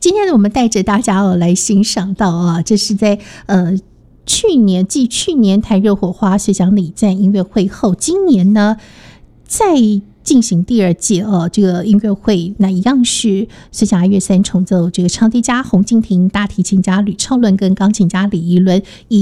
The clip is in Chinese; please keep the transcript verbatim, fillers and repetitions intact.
今天呢，我们带着大家哦来欣赏到啊，这是在呃去年继去年台热火花随想礼赞音乐会后，今年呢再进行第二届哦，这个音乐会，那一样是随想爱乐三重奏，这个长笛家洪敬亭、大提琴家吕超伦跟钢琴家李怡伦以